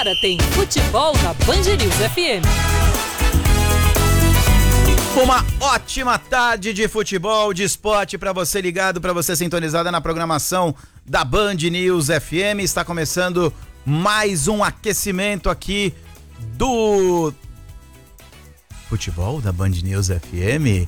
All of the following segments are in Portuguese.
Agora tem futebol na Band News FM. Uma ótima tarde de futebol, de esporte para você ligado, para você sintonizada na programação da Band News FM. Está começando mais um aquecimento aqui do futebol da Band News FM.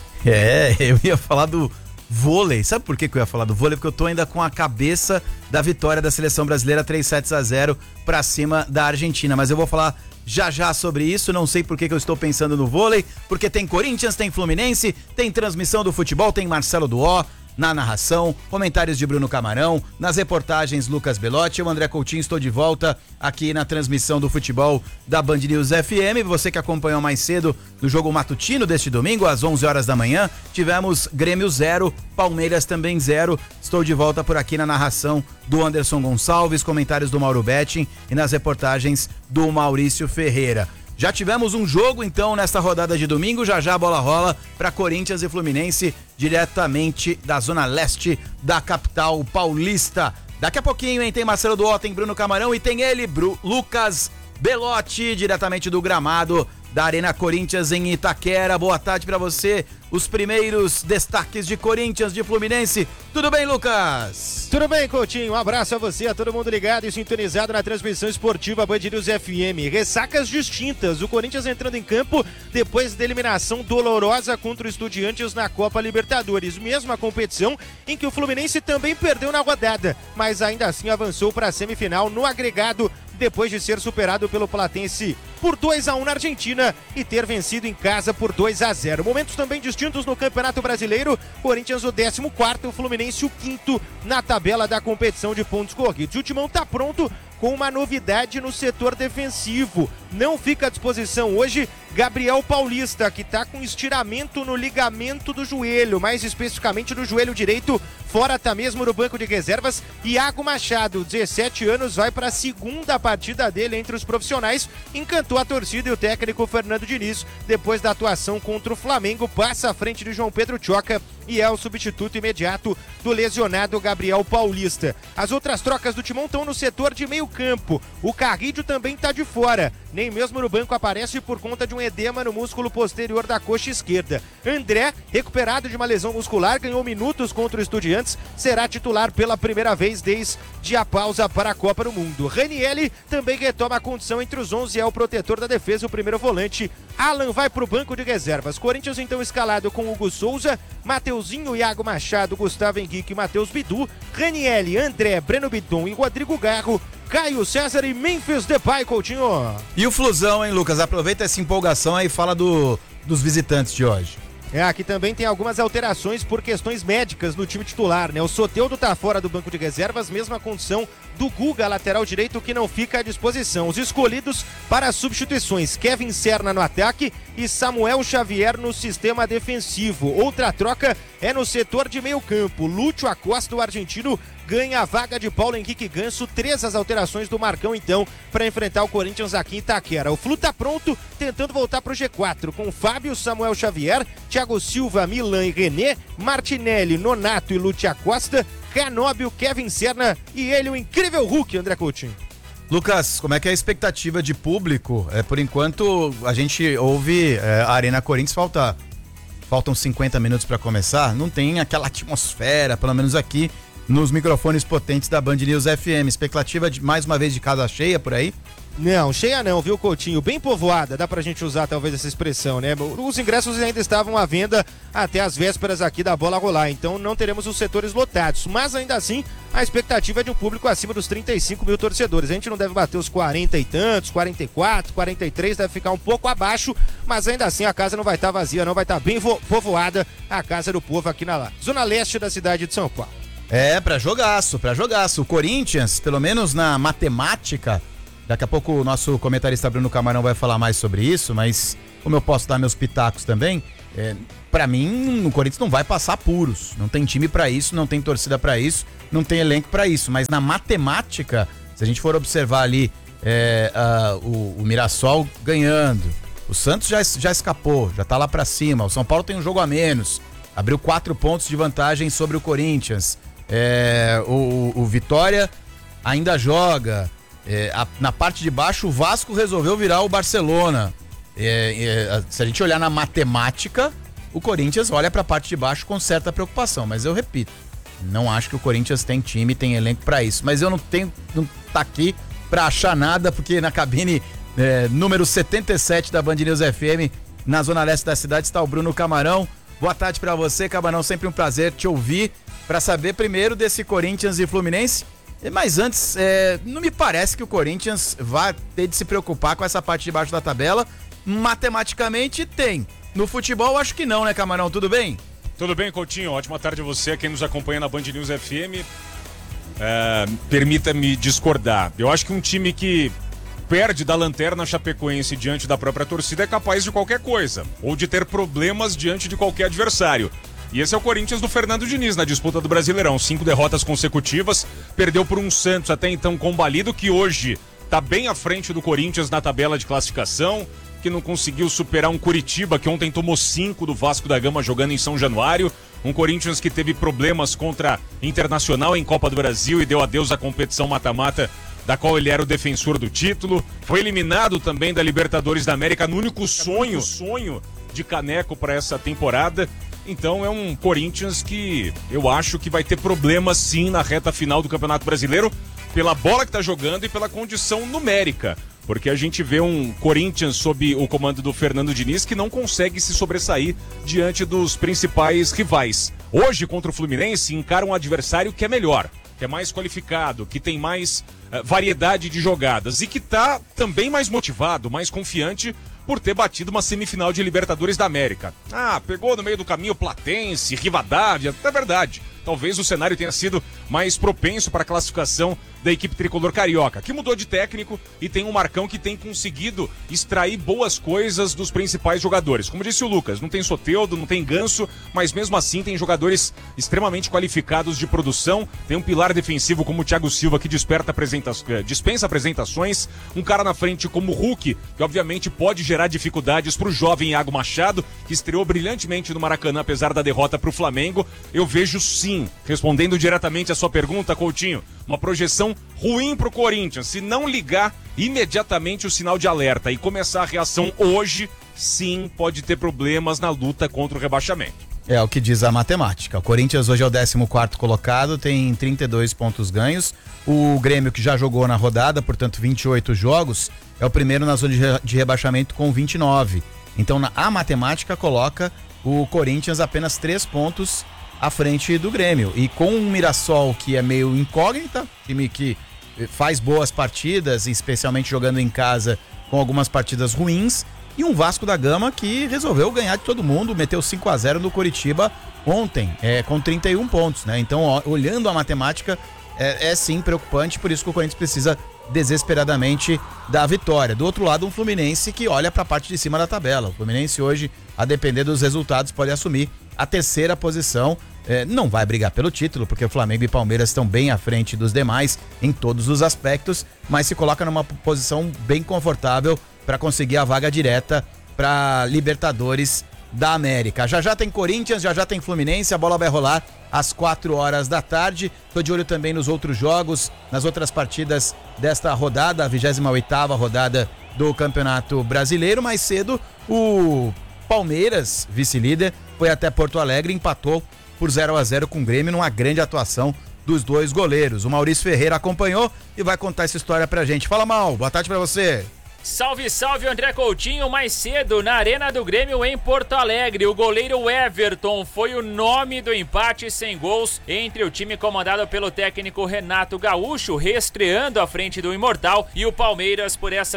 Eu ia falar do vôlei. Sabe por que eu ia falar do vôlei? Porque eu tô ainda com a cabeça da vitória da seleção brasileira 3-0 para cima da Argentina. Mas eu vou falar já sobre isso. Não sei por que eu estou pensando no vôlei, porque tem Corinthians, tem Fluminense, tem transmissão do futebol, tem Marcelo Duó na narração, comentários de Bruno Camarão, nas reportagens Lucas Belotti. Eu, André Coutinho, estou de volta aqui na transmissão do futebol da Band News FM. Você que acompanhou mais cedo no jogo matutino deste domingo, às 11 horas da manhã, tivemos Grêmio 0, Palmeiras também 0. Estou de volta por aqui na narração do Anderson Gonçalves, comentários do Mauro Betting e nas reportagens do Maurício Ferreira. Já tivemos um jogo, então, nesta rodada de domingo. Já a bola rola para Corinthians e Fluminense, diretamente da zona leste da capital paulista. Daqui a pouquinho, hein, tem Marcelo Duó, tem Bruno Camarão e tem ele, Lucas Belotti, diretamente do gramado da Arena Corinthians em Itaquera. Boa tarde para você. Os primeiros destaques de Corinthians, de Fluminense. Tudo bem, Lucas? Tudo bem, Coutinho. Um abraço a você, a todo mundo ligado e sintonizado na transmissão esportiva Band News FM. Ressacas distintas. O Corinthians entrando em campo depois da eliminação dolorosa contra o Estudiantes na Copa Libertadores. Mesma competição em que o Fluminense também perdeu na rodada, mas ainda assim avançou para a semifinal no agregado, depois de ser superado pelo Platense por 2-1 na Argentina e ter vencido em casa por 2-0. Momentos também distintos no Campeonato Brasileiro. Corinthians o 14º, o Fluminense o 5º na tabela da competição de pontos corridos. O Timão está pronto com uma novidade no setor defensivo. Não fica à disposição hoje Gabriel Paulista, que está com estiramento no ligamento do joelho, mais especificamente no joelho direito, fora tá mesmo no banco de reservas. Iago Machado, 17 anos, vai para a segunda partida dele entre os profissionais. Encantou a torcida e o técnico Fernando Diniz, depois da atuação contra o Flamengo, passa à frente de João Pedro Tchoca e é o substituto imediato do lesionado Gabriel Paulista. As outras trocas do Timão estão no setor de meio campo. O Carrídio também está de fora, nem mesmo no banco aparece por conta de um edema no músculo posterior da coxa esquerda. André, recuperado de uma lesão muscular, ganhou minutos contra o Estudiantes, será titular pela primeira vez desde a pausa para a Copa do Mundo. Ranielli também retoma a condição entre os 11, é o protetor da defesa, o primeiro volante. Alan vai para o banco de reservas. Corinthians então escalado com Hugo Souza, Mateuzinho, Iago Machado, Gustavo Henrique e Matheus Bidu, Ranielli, André, Breno Biton e Rodrigo Garro, Caio César e Memphis Depay, Coutinho. E o Flusão, hein, Lucas? Aproveita essa empolgação aí e fala dos visitantes de hoje. Aqui também tem algumas alterações por questões médicas no time titular, né? O Soteldo tá fora do banco de reservas, mesma condição do Guga, lateral direito, que não fica à disposição. Os escolhidos para as substituições: Kevin Serna no ataque e Samuel Xavier no sistema defensivo. Outra troca é no setor de meio campo. Lúcio Acosta, o argentino, ganha a vaga de Paulo Henrique Ganso. 3 as alterações do Marcão, então, para enfrentar o Corinthians aqui em Itaquera. O Flu tá pronto, tentando voltar pro G4, com Fábio, Samuel Xavier, Thiago Silva, Milan e René, Martinelli, Nonato e Lúcio Acosta, Canóbio, Kevin Serna e ele, o incrível Hulk, André Coutinho. Lucas, como é que é a expectativa de público? Por enquanto, a gente ouve a Arena Corinthians, faltam 50 minutos para começar, não tem aquela atmosfera, pelo menos aqui, nos microfones potentes da Band News FM. Expectativa de mais uma vez de casa cheia por aí? Não, cheia não, viu, Coutinho? Bem povoada, dá pra gente usar talvez essa expressão, né? Os ingressos ainda estavam à venda até as vésperas aqui da bola rolar, então não teremos os setores lotados, mas ainda assim a expectativa é de um público acima dos 35 mil torcedores. A gente não deve bater os 40 e tantos, 44, 43, deve ficar um pouco abaixo, mas ainda assim a casa não vai estar vazia, não vai estar bem povoada a casa do povo aqui na zona leste da cidade de São Paulo. Pra jogaço. O Corinthians, pelo menos na matemática, daqui a pouco o nosso comentarista Bruno Camarão vai falar mais sobre isso, mas como eu posso dar meus pitacos também, pra mim o Corinthians não vai passar apuros, não tem time pra isso, não tem torcida pra isso, não tem elenco pra isso, mas na matemática, se a gente for observar ali o Mirassol ganhando, o Santos já escapou, já tá lá pra cima, o São Paulo tem um jogo a menos, abriu 4 pontos de vantagem sobre o Corinthians, o Vitória ainda joga, na parte de baixo, o Vasco resolveu virar o Barcelona. Se a gente olhar na matemática, o Corinthians olha para a parte de baixo com certa preocupação, mas eu repito, não acho que o Corinthians tem time, tem elenco para isso, mas eu não tá aqui para achar nada, porque na cabine número 77 da Band News FM, na zona leste da cidade, está o Bruno Camarão. Boa tarde para você, Camarão, sempre um prazer te ouvir, para saber primeiro desse Corinthians e Fluminense. Mas antes, não me parece que o Corinthians vai ter de se preocupar com essa parte de baixo da tabela. Matematicamente tem. No futebol, acho que não, né, Camarão? Tudo bem? Tudo bem, Coutinho? Ótima tarde a você, quem nos acompanha na Band News FM. Permita-me discordar. Eu acho que um time que perde da lanterna Chapecoense diante da própria torcida é capaz de qualquer coisa, ou de ter problemas diante de qualquer adversário. E esse é o Corinthians do Fernando Diniz na disputa do Brasileirão. 5 derrotas consecutivas, perdeu por um Santos até então combalido, que hoje está bem à frente do Corinthians na tabela de classificação, que não conseguiu superar um Curitiba, que ontem tomou 5 do Vasco da Gama jogando em São Januário. Um Corinthians que teve problemas contra Internacional em Copa do Brasil e deu adeus à competição mata-mata, da qual ele era o defensor do título. Foi eliminado também da Libertadores da América no único sonho de caneco para essa temporada. Então é um Corinthians que eu acho que vai ter problemas sim na reta final do Campeonato Brasileiro, pela bola que está jogando e pela condição numérica. Porque a gente vê um Corinthians sob o comando do Fernando Diniz que não consegue se sobressair diante dos principais rivais. Hoje, contra o Fluminense, encara um adversário que é melhor, que é mais qualificado, que tem mais variedade de jogadas e que está também mais motivado, mais confiante por ter batido uma semifinal de Libertadores da América. Pegou no meio do caminho Platense, Rivadavia, é verdade. Talvez o cenário tenha sido mais propenso para a classificação da equipe tricolor carioca, que mudou de técnico e tem um Marcão que tem conseguido extrair boas coisas dos principais jogadores. Como disse o Lucas, não tem Soteldo, não tem Ganso, mas mesmo assim tem jogadores extremamente qualificados de produção. Tem um pilar defensivo como o Thiago Silva, que dispensa apresentações. Um cara na frente como o Hulk, que obviamente pode gerar dificuldades para o jovem Iago Machado, que estreou brilhantemente no Maracanã, apesar da derrota para o Flamengo. Eu vejo sim, respondendo diretamente a sua pergunta, Coutinho, uma projeção ruim pro Corinthians. Se não ligar imediatamente o sinal de alerta e começar a reação hoje, sim, pode ter problemas na luta contra o rebaixamento. É o que diz a matemática. O Corinthians hoje é o 14º colocado, tem 32 pontos ganhos. O Grêmio, que já jogou na rodada, portanto 28 jogos, é o primeiro na zona de rebaixamento com 29. Então a matemática coloca o Corinthians apenas 3 pontos à frente do Grêmio. E com um Mirassol que é meio incógnita, time que faz boas partidas, especialmente jogando em casa com algumas partidas ruins, e um Vasco da Gama que resolveu ganhar de todo mundo, meteu 5-0 no Curitiba ontem, com 31 pontos, né? Então, olhando a matemática, é sim preocupante, por isso que o Corinthians precisa desesperadamente da vitória. Do outro lado, um Fluminense que olha para a parte de cima da tabela. O Fluminense hoje, a depender dos resultados, pode assumir a terceira posição. Não vai brigar pelo título, porque o Flamengo e Palmeiras estão bem à frente dos demais em todos os aspectos, mas se coloca numa posição bem confortável para conseguir a vaga direta para Libertadores da América. Já tem Corinthians, já tem Fluminense, a bola vai rolar às 4 da tarde. Tô de olho também nos outros jogos, nas outras partidas desta rodada, a 28ª rodada do Campeonato Brasileiro. Mais cedo, o Palmeiras, vice-líder, foi até Porto Alegre e empatou por 0-0 com o Grêmio, numa grande atuação dos dois goleiros. O Maurício Ferreira acompanhou e vai contar essa história pra gente. Fala, Mal, boa tarde pra você. Salve, salve, André Coutinho. Mais cedo, na Arena do Grêmio em Porto Alegre, o goleiro Everton foi o nome do empate sem gols entre o time comandado pelo técnico Renato Gaúcho, reestreando à frente do Imortal, e o Palmeiras por essa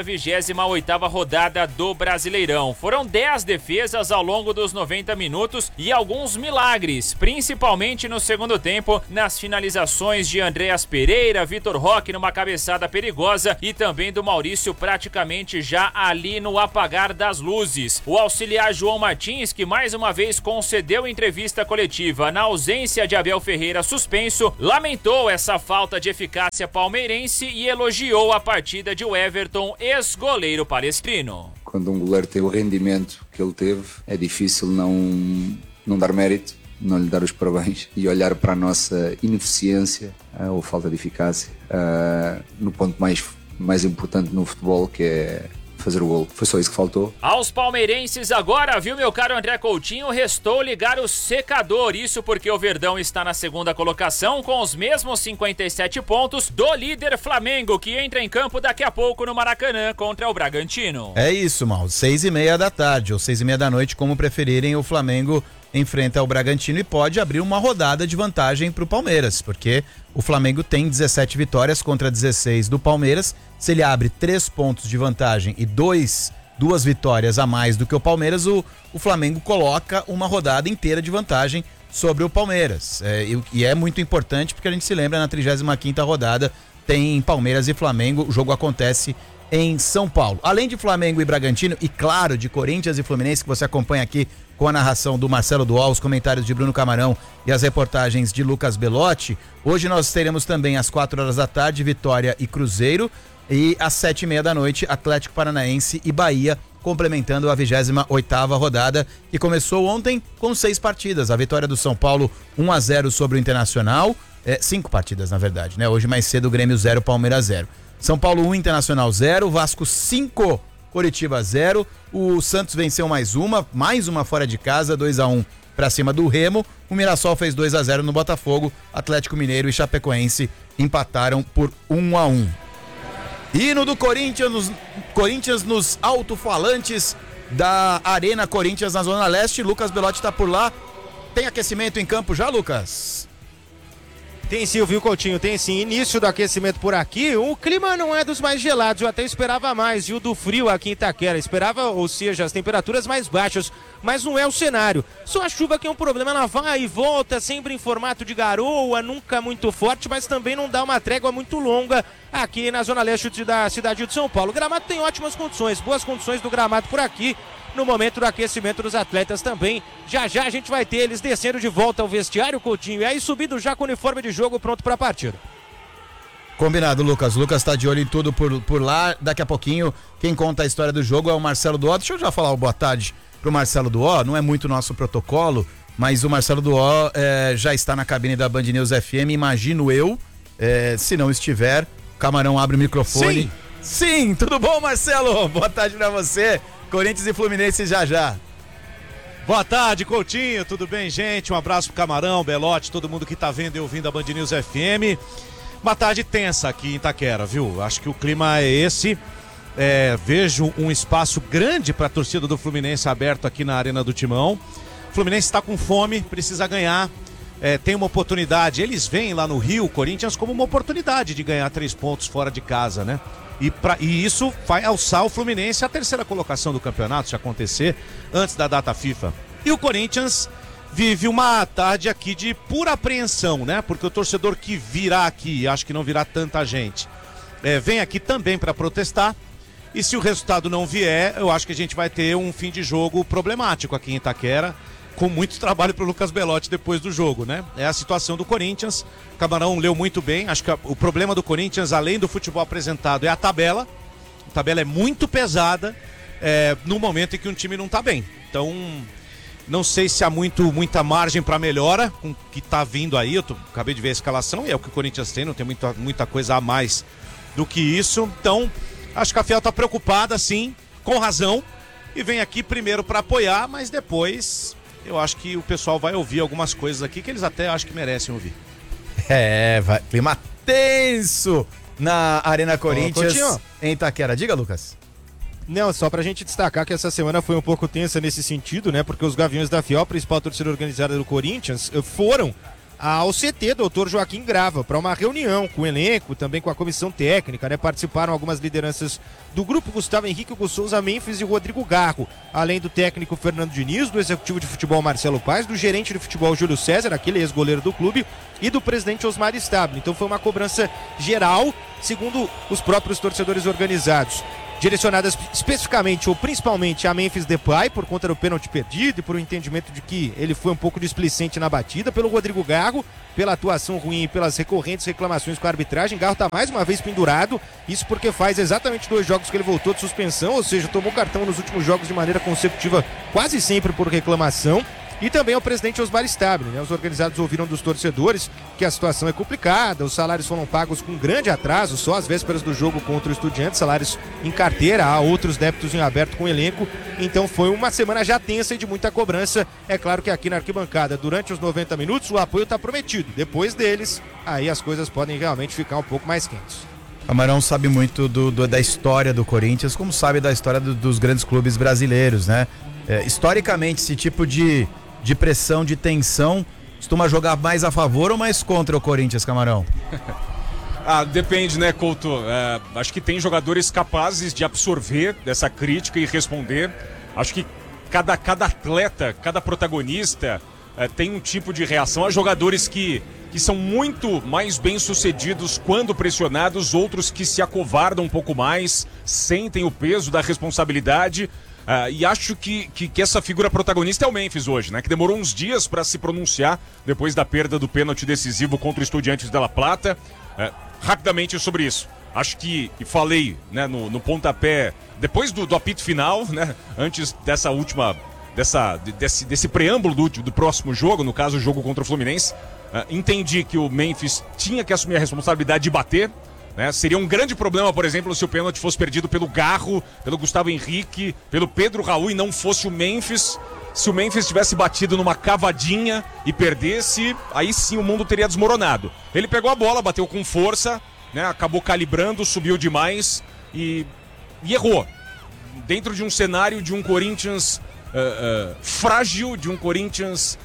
28ª rodada do Brasileirão. Foram 10 defesas ao longo dos 90 minutos e alguns milagres, principalmente no segundo tempo, nas finalizações de Andréas Pereira, Vitor Roque numa cabeçada perigosa e também do Maurício praticamente já ali no apagar das luzes. O auxiliar João Martins, que mais uma vez concedeu entrevista coletiva na ausência de Abel Ferreira suspenso, lamentou essa falta de eficácia palmeirense e elogiou a partida de Everton, ex-goleiro palestrino. Quando um goleiro tem o rendimento que ele teve, é difícil não dar mérito, não lhe dar os parabéns e olhar para a nossa ineficiência ou falta de eficácia no ponto mais mais importante no futebol, que é fazer o gol. Foi só isso que faltou. Aos palmeirenses agora, viu, meu caro André Coutinho, restou ligar o secador. Isso porque o Verdão está na segunda colocação com os mesmos 57 pontos do líder Flamengo, que entra em campo daqui a pouco no Maracanã contra o Bragantino. É isso, Mal. 6:30 da tarde ou 6:30 da noite, como preferirem, o Flamengo enfrenta o Bragantino e pode abrir uma rodada de vantagem para o Palmeiras, porque o Flamengo tem 17 vitórias contra 16 do Palmeiras. Se ele abre 3 pontos de vantagem e duas vitórias a mais do que o Palmeiras, o Flamengo coloca uma rodada inteira de vantagem sobre o Palmeiras. E é muito importante porque a gente se lembra, na 35ª rodada tem Palmeiras e Flamengo, o jogo acontece em São Paulo. Além de Flamengo e Bragantino, e claro, de Corinthians e Fluminense, que você acompanha aqui com a narração do Marcelo Dual, os comentários de Bruno Camarão e as reportagens de Lucas Belotti, hoje nós teremos também às 4 horas da tarde Vitória e Cruzeiro, e às 7:30 da noite Atlético Paranaense e Bahia, complementando a 28ª rodada, que começou ontem com 6 partidas. A vitória do São Paulo 1-0 sobre o Internacional, 5 partidas na verdade, né? Hoje mais cedo o Grêmio 0, Palmeiras 0. São Paulo 1, Internacional 0, Vasco 5, Coritiba 0, o Santos venceu mais uma fora de casa, 2-1 para cima do Remo, o Mirassol fez 2-0 no Botafogo, Atlético Mineiro e Chapecoense empataram por 1-1. Hino do Corinthians nos alto-falantes da Arena Corinthians na Zona Leste. Lucas Belotti está por lá. Tem aquecimento em campo já, Lucas? Tem sim, viu, Coutinho? Tem sim. Início do aquecimento por aqui. O clima não é dos mais gelados. Eu até esperava mais, viu, do frio aqui em Itaquera. Esperava, ou seja, as temperaturas mais baixas. Mas não é o cenário. Só a chuva que é um problema. Ela vai e volta, sempre em formato de garoa, nunca muito forte, mas também não dá uma trégua muito longa aqui na Zona Leste da cidade de São Paulo. O gramado tem ótimas condições, boas condições do gramado por aqui. No momento do aquecimento dos atletas também. Já já a gente vai ter eles descendo de volta ao vestiário, Coutinho, e aí subindo já com o uniforme de jogo pronto para a partida. Combinado, Lucas. Lucas está de olho em tudo por lá. Daqui a pouquinho, quem conta a história do jogo é o Marcelo Duó. Deixa eu já falar boa tarde pro Marcelo Duó. Não é muito nosso protocolo, mas o Marcelo Duó já está na cabine da Band News FM, imagino eu. Se não estiver, Camarão abre o microfone. Sim, tudo bom, Marcelo? Boa tarde pra você. Corinthians e Fluminense já. Boa tarde, Coutinho, tudo bem, gente? Um abraço pro Camarão, Belotti, todo mundo que tá vendo e ouvindo a Band News FM. Uma tarde tensa aqui em Itaquera, viu? Acho que o clima é esse. Vejo um espaço grande pra torcida do Fluminense aberto aqui na Arena do Timão. O Fluminense tá com fome, precisa ganhar. Tem uma oportunidade, eles veem lá no Rio, Corinthians, como uma oportunidade de ganhar 3 pontos fora de casa, né? E isso vai alçar o Fluminense à 3ª colocação do campeonato, se acontecer, antes da data FIFA. E o Corinthians vive uma tarde aqui de pura apreensão, né? Porque o torcedor que virá aqui, acho que não virá tanta gente, vem aqui também para protestar. E se o resultado não vier, eu acho que a gente vai ter um fim de jogo problemático aqui em Itaquera, com muito trabalho para o Lucas Belotti depois do jogo, né? É a situação do Corinthians. O Camarão leu muito bem. Acho que o problema do Corinthians, além do futebol apresentado, é a tabela. A tabela é muito pesada no momento em que um time não está bem. Então, não sei se há muita margem para melhora com o que está vindo aí. Acabei de ver a escalação e é o que o Corinthians tem, não tem muita coisa a mais do que isso. Então, acho que a Fiel está preocupada, sim, com razão, e vem aqui primeiro para apoiar, mas depois eu acho que o pessoal vai ouvir algumas coisas aqui que eles até acho que merecem ouvir. Clima tenso na Arena Corinthians em Itaquera. Diga, Lucas. Não, só pra gente destacar que essa semana foi um pouco tensa nesse sentido, né? Porque os Gaviões da Fiel, principal torcida organizada do Corinthians, foram ao CT Dr. Joaquim Grava para uma reunião com o elenco, também com a comissão técnica, né? Participaram algumas lideranças do grupo: Gustavo Henrique, Hugo Souza, Memphis e Rodrigo Garro, além do técnico Fernando Diniz, do executivo de futebol Marcelo Paes, do gerente de futebol Júlio César, aquele ex-goleiro do clube, e do presidente Osmar Stabile. Então foi uma cobrança geral, segundo os próprios torcedores organizados, direcionadas especificamente ou principalmente a Memphis Depay, por conta do pênalti perdido e por um entendimento de que ele foi um pouco displicente na batida, pelo Rodrigo Garro, pela atuação ruim e pelas recorrentes reclamações com a arbitragem. Garro está mais uma vez pendurado, isso porque faz exatamente 2 jogos que ele voltou de suspensão, ou seja, tomou cartão nos últimos jogos de maneira consecutiva, quase sempre por reclamação. e também ao presidente Osmar Stabile, né? Os organizados ouviram dos torcedores que a situação é complicada, os salários foram pagos com grande atraso, só às vésperas do jogo contra o Estudiantes, salários em carteira, há outros débitos em aberto com o elenco, então foi uma semana já tensa e de muita cobrança. É claro que aqui na arquibancada, durante os 90 minutos, o apoio está prometido, depois deles, aí as coisas podem realmente ficar um pouco mais quentes. Camarão sabe muito da história do Corinthians, como sabe da história dos grandes clubes brasileiros, né? Historicamente, esse tipo de pressão, de tensão, costuma jogar mais a favor ou mais contra o Corinthians, Camarão? Depende, né, Couto? Acho que tem jogadores capazes de absorver essa crítica e responder. Acho que cada atleta, cada protagonista tem um tipo de reação. Há jogadores que são muito mais bem-sucedidos quando pressionados, outros que se acovardam um pouco mais, sentem o peso da responsabilidade. E acho que essa figura protagonista é o Memphis hoje, né? Que demorou uns dias para se pronunciar depois da perda do pênalti decisivo contra o Estudiantes de La Plata. Rapidamente sobre isso. Acho que falei, né, no pontapé, depois do apito final, né? Antes dessa última, desse preâmbulo do próximo jogo, no caso o jogo contra o Fluminense, entendi que o Memphis tinha que assumir a responsabilidade de bater, né? Seria um grande problema, por exemplo, se o pênalti fosse perdido pelo Garro, pelo Gustavo Henrique, pelo Pedro Raul e não fosse o Memphis. Se o Memphis tivesse batido numa cavadinha e perdesse, aí sim o mundo teria desmoronado. Ele pegou a bola, bateu com força, né? Acabou calibrando, subiu demais e errou. Dentro de um cenário de um Corinthians frágil, de um Corinthians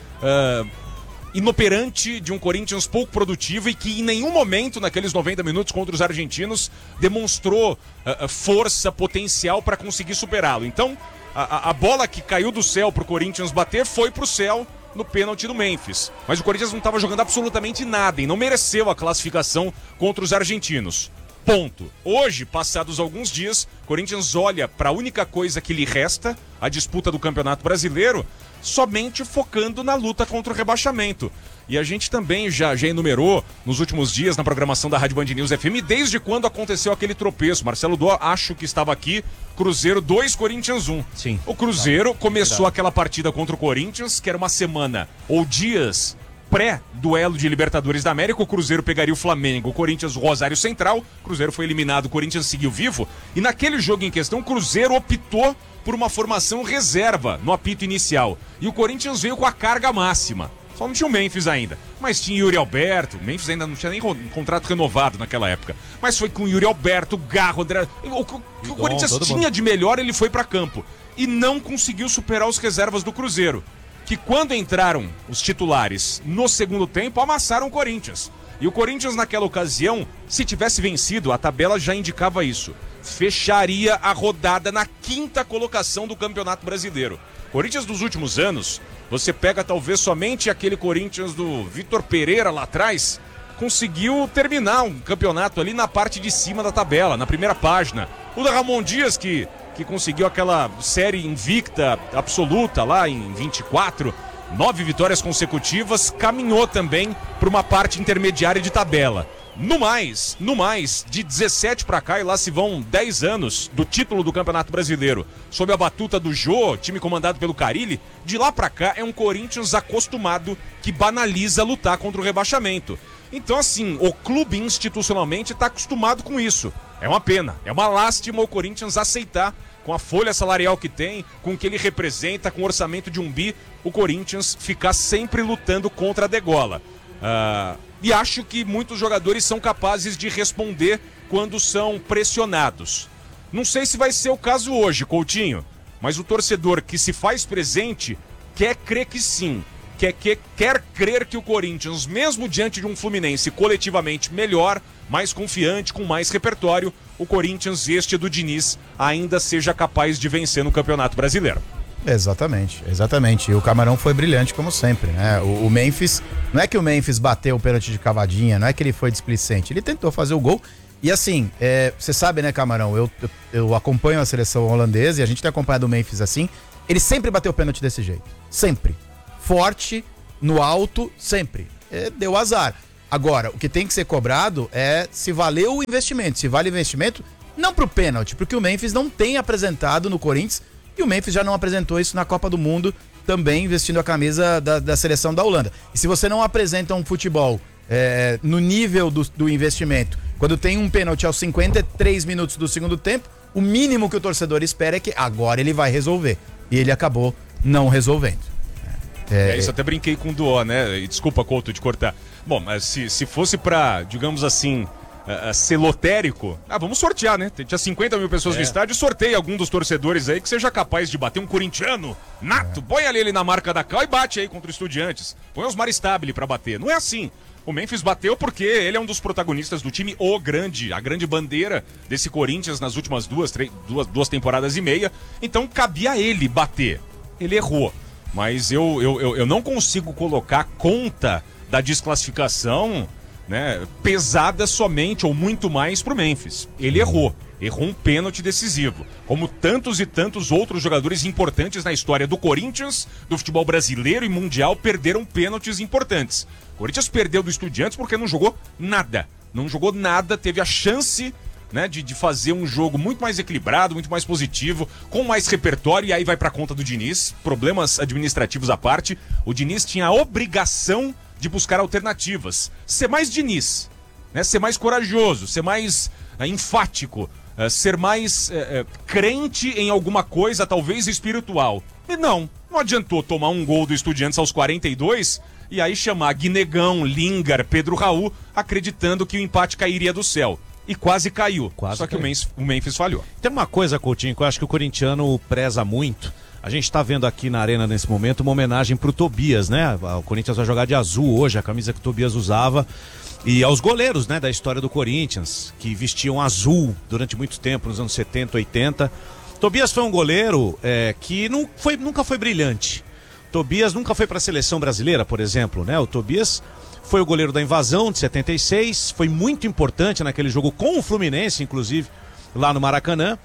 inoperante, de um Corinthians pouco produtivo e que em nenhum momento naqueles 90 minutos contra os argentinos demonstrou força, potencial para conseguir superá-lo. Então a bola que caiu do céu pro Corinthians bater foi pro céu no pênalti do Memphis, mas o Corinthians não estava jogando absolutamente nada e não mereceu a classificação contra os argentinos. Ponto. Hoje, passados alguns dias, o Corinthians olha para a única coisa que lhe resta, a disputa do Campeonato Brasileiro, somente focando na luta contra o rebaixamento. E a gente também já enumerou nos últimos dias na programação da Rádio Band News FM, desde quando aconteceu aquele tropeço. Marcelo Dó, acho que estava aqui, Cruzeiro 2, Corinthians 1. Sim. O Cruzeiro começou aquela partida contra o Corinthians, que era uma semana ou dias pré-duelo de Libertadores da América. O Cruzeiro pegaria o Flamengo, o Corinthians, o Rosário Central. O Cruzeiro foi eliminado, o Corinthians seguiu vivo. E naquele jogo em questão, o Cruzeiro optou por uma formação reserva no apito inicial. E o Corinthians veio com a carga máxima. Só não tinha o Memphis ainda. Mas tinha Yuri Alberto. O Memphis ainda não tinha nem contrato renovado naquela época. Mas foi com Yuri Alberto, Garro, André... O que o Corinthians tinha de melhor, ele foi para campo. E não conseguiu superar os reservas do Cruzeiro, que quando entraram os titulares no segundo tempo, amassaram o Corinthians. E o Corinthians naquela ocasião, se tivesse vencido, a tabela já indicava isso, fecharia a rodada na 5ª colocação do Campeonato Brasileiro. Corinthians dos últimos anos, você pega talvez somente aquele Corinthians do Vitor Pereira lá atrás, conseguiu terminar um campeonato ali na parte de cima da tabela, na primeira página. O da Ramon Dias, que conseguiu aquela série invicta absoluta lá em 24, 9 vitórias consecutivas, caminhou também para uma parte intermediária de tabela. No mais, de 17 para cá, e lá se vão 10 anos do título do Campeonato Brasileiro, sob a batuta do Jô, time comandado pelo Carille, de lá para cá é um Corinthians acostumado que banaliza lutar contra o rebaixamento. Então assim, o clube institucionalmente está acostumado com isso. É uma pena, é uma lástima o Corinthians aceitar, com a folha salarial que tem, com o que ele representa, com o orçamento de 1 bi, o Corinthians ficar sempre lutando contra a degola. E acho que muitos jogadores são capazes de responder quando são pressionados. Não sei se vai ser o caso hoje, Coutinho, mas o torcedor que se faz presente quer crer que sim. Quer crer que o Corinthians, mesmo diante de um Fluminense coletivamente melhor, mais confiante, com mais repertório, o Corinthians, do Diniz, ainda seja capaz de vencer no Campeonato Brasileiro. Exatamente. E o Camarão foi brilhante como sempre, né? O Memphis, não é que o Memphis bateu o pênalti de cavadinha, não é que ele foi displicente, ele tentou fazer o gol. E assim, você sabe, né, Camarão, eu acompanho a seleção holandesa e a gente tem acompanhado o Memphis assim, ele sempre bateu o pênalti desse jeito, sempre. Forte, no alto, sempre. Deu azar. Agora, o que tem que ser cobrado é se valeu o investimento. Se vale o investimento, não pro pênalti, porque o Memphis não tem apresentado no Corinthians, e o Memphis já não apresentou isso na Copa do Mundo, também vestindo a camisa da seleção da Holanda. E se você não apresenta um futebol no nível do investimento, quando tem um pênalti aos 53 minutos do segundo tempo, o mínimo que o torcedor espera é que agora ele vai resolver. E ele acabou não resolvendo. Isso, até brinquei com o Duó, né? E desculpa, Couto, de cortar. Bom, mas se fosse pra, digamos assim, ser lotérico, vamos sortear, né? Tinha 50 mil pessoas no estádio, sorteia algum dos torcedores aí que seja capaz de bater um corintiano nato, põe ali ele na marca da cal e bate aí contra o Estudiantes. Põe os Maristabile pra bater. Não é assim. O Memphis bateu porque ele é um dos protagonistas do time, a grande bandeira desse Corinthians nas últimas duas temporadas e meia. Então cabia a ele bater. Ele errou. Mas eu não consigo colocar a conta da desclassificação, né, pesada somente ou muito mais pro Memphis. Ele errou um pênalti decisivo, como tantos e tantos outros jogadores importantes na história do Corinthians, do futebol brasileiro e mundial perderam pênaltis importantes. O Corinthians perdeu do Estudiantes porque não jogou nada, teve a chance, né, de fazer um jogo muito mais equilibrado, muito mais positivo, com mais repertório, e aí vai pra conta do Diniz, problemas administrativos à parte. O Diniz tinha a obrigação de buscar alternativas, ser mais Diniz, né, ser mais corajoso, ser mais enfático, ser mais crente em alguma coisa, talvez espiritual. E não adiantou tomar um gol do Estudiantes aos 42 e aí chamar Guinegão, Lingard, Pedro Raul, acreditando que o empate cairia do céu. E quase caiu. Só que o Memphis falhou. Tem uma coisa, Coutinho, que eu acho que o corintiano preza muito. A gente tá vendo aqui na arena nesse momento uma homenagem pro Tobias, né? O Corinthians vai jogar de azul hoje, a camisa que o Tobias usava. E aos goleiros, né, da história do Corinthians, que vestiam azul durante muito tempo, nos anos 70, 80. Tobias foi um goleiro que nunca foi brilhante. Tobias nunca foi para a seleção brasileira, por exemplo, né? O Tobias foi o goleiro da invasão de 76, foi muito importante naquele jogo com o Fluminense, inclusive, lá no Maracanã.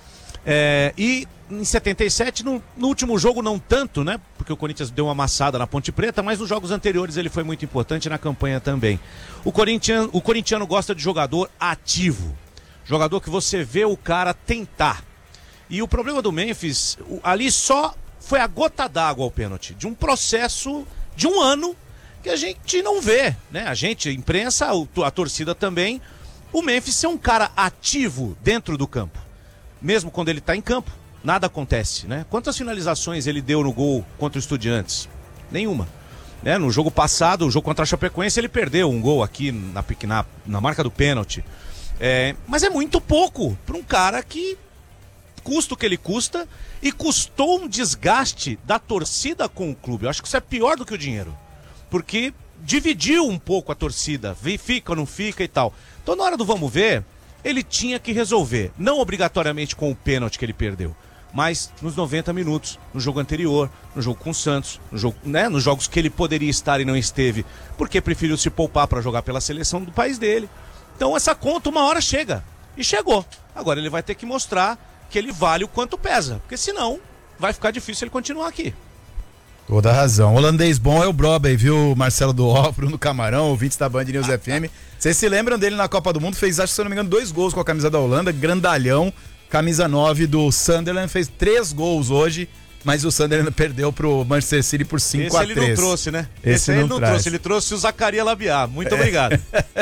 E em 77, no último jogo não tanto, né? Porque o Corinthians deu uma amassada na Ponte Preta, mas nos jogos anteriores ele foi muito importante, na campanha também. O corintiano gosta de jogador ativo, jogador que você vê o cara tentar. E o problema do Memphis, ali só foi a gota d'água ao pênalti, de um processo de um ano que a gente não vê, né? A gente, a imprensa, a torcida também. O Memphis é um cara ativo dentro do campo. Mesmo quando ele está em campo, nada acontece, né? Quantas finalizações ele deu no gol contra o Estudiantes? Nenhuma. Né? No jogo passado, o jogo contra a Chapecoense, ele perdeu um gol aqui na marca do pênalti. Mas é muito pouco para um cara que custa o que ele custa e custou um desgaste da torcida com o clube. Eu acho que isso é pior do que o dinheiro. Porque dividiu um pouco a torcida, fica ou não fica e tal. Então na hora do vamos ver, ele tinha que resolver, não obrigatoriamente com o pênalti que ele perdeu, mas nos 90 minutos, no jogo anterior, no jogo com o Santos, no jogo, né, nos jogos que ele poderia estar e não esteve, porque preferiu se poupar para jogar pela seleção do país dele. Então essa conta uma hora chega, e chegou. Agora ele vai ter que mostrar que ele vale o quanto pesa, porque senão vai ficar difícil ele continuar aqui. Toda razão. Holandês bom é o Broby, viu, Marcelo do Bruno Camarão, ouvintes da Band News FM. Vocês se lembram dele na Copa do Mundo? Fez, acho que se eu não me engano, 2 gols com a camisa da Holanda, grandalhão, camisa 9 do Sunderland, fez 3 gols hoje, mas o Sunderland perdeu pro Manchester City por 5-3. Esse ele não trouxe, né? Esse ele não trouxe, ele trouxe o Zacaria Labiá. Muito obrigado.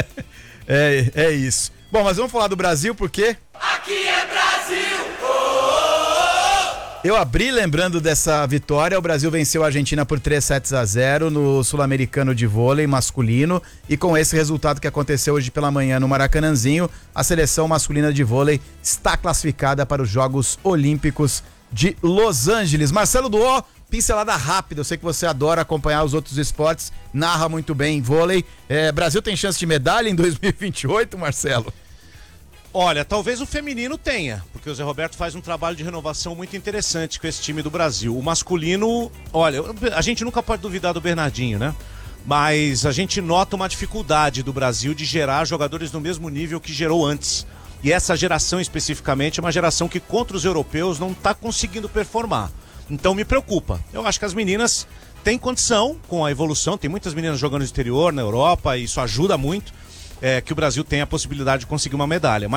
É isso. Bom, mas vamos falar do Brasil, porque... Aqui é Brasil! Eu abri lembrando dessa vitória. O Brasil venceu a Argentina por 3-0 no Sul-Americano de vôlei masculino, e com esse resultado que aconteceu hoje pela manhã no Maracanãzinho, a seleção masculina de vôlei está classificada para os Jogos Olímpicos de Los Angeles. Marcelo Duó, pincelada rápida, eu sei que você adora acompanhar os outros esportes, narra muito bem vôlei. Brasil tem chance de medalha em 2028, Marcelo? Olha, talvez o feminino tenha, porque o Zé Roberto faz um trabalho de renovação muito interessante com esse time do Brasil. O masculino, olha, a gente nunca pode duvidar do Bernardinho, né? Mas a gente nota uma dificuldade do Brasil de gerar jogadores no mesmo nível que gerou antes. E essa geração especificamente é uma geração que contra os europeus não está conseguindo performar. Então me preocupa. Eu acho que as meninas têm condição com a evolução, tem muitas meninas jogando no exterior, na Europa, e isso ajuda muito, que o Brasil tenha a possibilidade de conseguir uma medalha.